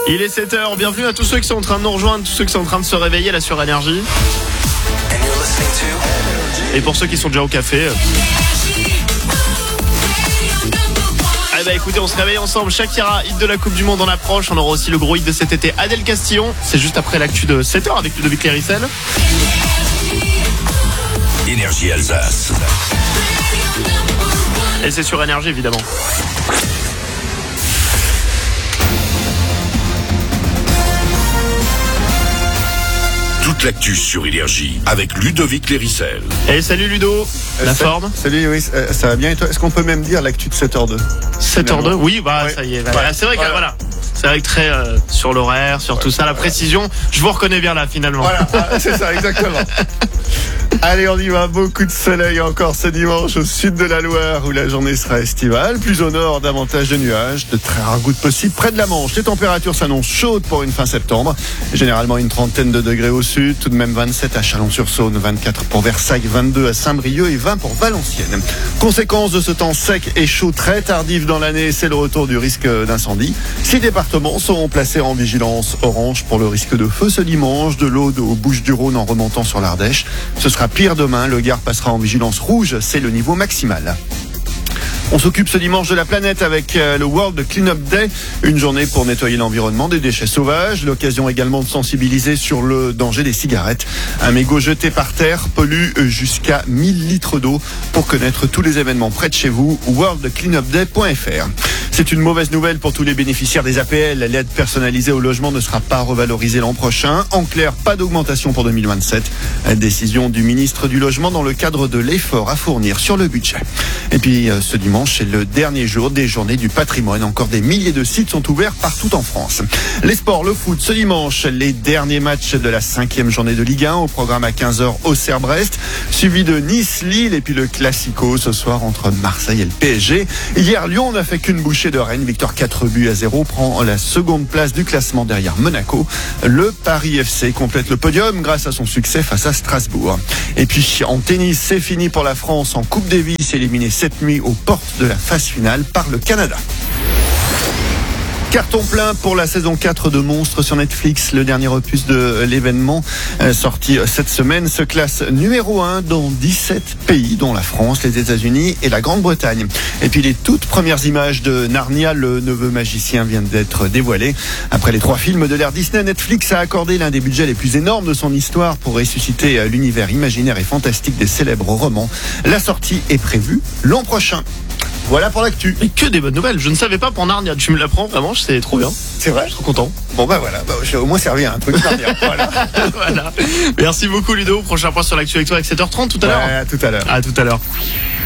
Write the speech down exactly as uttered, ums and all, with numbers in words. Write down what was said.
Il est sept heures, bienvenue à tous ceux qui sont en train de nous rejoindre, tous ceux qui sont en train de se réveiller là sur Énergie. Et pour ceux qui sont déjà au café... Eh ben écoutez, on se réveille ensemble. Shakira, hit de la Coupe du Monde en approche. On aura aussi le gros hit de cet été, Adèle Castillon. C'est juste après l'actu de sept heures avec Ludovic Lérissel. Énergie Alsace. Et c'est sur Énergie évidemment. Toute l'actu sur Énergie avec Ludovic Lérissel. Et salut Ludo, la euh, Ford. Salut, oui, ça, ça va bien et toi? Est-ce qu'on peut même dire l'actu de sept heures deux? sept heures deux, oui, bah ouais. ça y est. Bah, ouais. C'est vrai que voilà. voilà. C'est vrai que très euh, sur l'horaire, sur ouais, tout ça, la voilà. précision, je vous reconnais bien là finalement. Voilà, c'est ça, exactement. Allez, on y va. Beaucoup de soleil encore ce dimanche au sud de la Loire où la journée sera estivale. Plus au nord, davantage de nuages, de très rares gouttes possibles près de la Manche. Les températures s'annoncent chaudes pour une fin septembre. Généralement une trentaine de degrés au sud, tout de même vingt-sept à Chalon-sur-Saône, vingt-quatre pour Versailles, vingt-deux à Saint-Brieuc et vingt pour Valenciennes. Conséquence de ce temps sec et chaud très tardif dans l'année, c'est le retour du risque d'incendie. Six départements seront placés en vigilance orange pour le risque de feu ce dimanche, de l'Aude aux Bouches-du-Rhône en remontant sur l'Ardèche. Ce sera pire demain, le Gard passera en vigilance rouge, c'est le niveau maximal. On s'occupe ce dimanche de la planète avec le World Cleanup Day, une journée pour nettoyer l'environnement des déchets sauvages, l'occasion également de sensibiliser sur le danger des cigarettes. Un mégot jeté par terre pollue jusqu'à mille litres d'eau. Pour connaître tous les événements près de chez vous, world cleanup day point f r. C'est une mauvaise nouvelle pour tous les bénéficiaires des A P L. L'aide personnalisée au logement ne sera pas revalorisée l'an prochain. En clair, pas d'augmentation pour deux mille vingt-sept. Décision du ministre du Logement dans le cadre de l'effort à fournir sur le budget. Et puis ce dimanche, c'est le dernier jour des journées du patrimoine. Encore des milliers de sites sont ouverts partout en France. Les sports, le foot, ce dimanche, les derniers matchs de la cinquième journée de Ligue un au programme à quinze heures Auxerre-Brest, suivi de Nice-Lille et puis le Classico ce soir entre Marseille et le P S G. Hier, Lyon n'a fait qu'une bouchée de Rennes, victoire quatre buts à zéro, prend la seconde place du classement derrière Monaco. Le Paris F C complète le podium grâce à son succès face à Strasbourg. Et puis en tennis, c'est fini pour la France en Coupe Davis, éliminée cette nuit aux portes de la phase finale par le Canada. Carton plein pour la saison quatre de Monstres sur Netflix. Le dernier opus de l'événement euh, sorti cette semaine se classe numéro un dans dix-sept pays, dont la France, les États-Unis et la Grande-Bretagne. Et puis les toutes premières images de Narnia, le neveu magicien, viennent d'être dévoilées. Après les trois films de l'ère Disney, Netflix a accordé l'un des budgets les plus énormes de son histoire pour ressusciter l'univers imaginaire et fantastique des célèbres romans. La sortie est prévue l'an prochain. Voilà pour l'actu. Mais que des bonnes nouvelles. Je ne savais pas pour Narnia. Tu me l'apprends vraiment, c'est trop bien. C'est vrai. Je suis trop content. Bon bah voilà, bah, j'ai au moins servi à un truc Narnia. Voilà. Voilà. Merci beaucoup Ludo. Prochain point sur l'actu avec toi avec sept heures trente tout à ouais, l'heure. À tout à l'heure. À tout à l'heure.